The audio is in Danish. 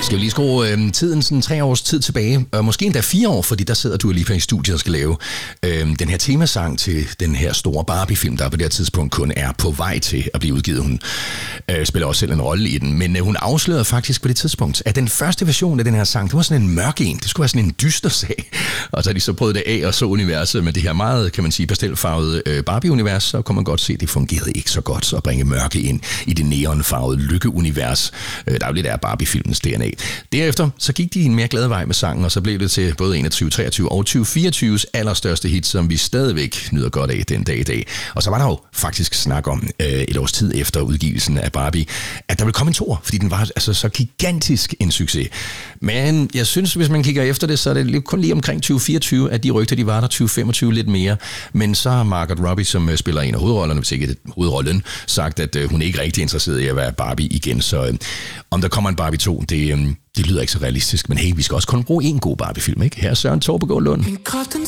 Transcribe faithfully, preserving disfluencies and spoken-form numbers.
Skal vi lige skrue øh, tiden sådan tre års tid tilbage, og måske endda fire år, fordi der sidder du lige her i studiet og skal lave øh, den her temasang til den her store Barbie-film, der på det her tidspunkt kun er på vej til at blive udgivet. Hun øh, spiller også selv en rolle i den, men øh, hun afslørede faktisk på det tidspunkt, at den første version af den her sang, det var sådan en mørk en, det skulle være sådan en dyster sag, og så har de så prøvet det af og så universet med det her meget, kan man sige, pastelfarvede øh, Barbie-univers, så kunne man godt se, at det fungerede ikke så godt at bringe mørke ind i det neonfarvede lykkeunivers, øh, der er jo lidt af Barbie-filmens D N A. Derefter så gik de en mere glad vej med sangen, og så blev det til både enogtyve treogtyve og tyve fireogtyves allerstørste hit, som vi stadigvæk nyder godt af den dag i dag. Og så var der jo faktisk snak om øh, et års tid efter udgivelsen af Barbie, at der ville komme en toer, fordi den var altså så gigantisk en succes. Men jeg synes, hvis man kigger efter det, så er det kun lige omkring tyve fireogtyve, at de rygter, de var der tyve femogtyve lidt mere. Men så har Margot Robbie, som spiller en af hovedrollerne, hvis ikke hovedrollen, sagt, at øh, hun er ikke rigtig interesseret i at være Barbie igen. Så øh, om der kommer en Barbie to, det, øh, det lyder ikke så realistisk. Men hey, vi skal også kun bruge en god Barbie-film, ikke? Her er Søren Torpegaard Lund.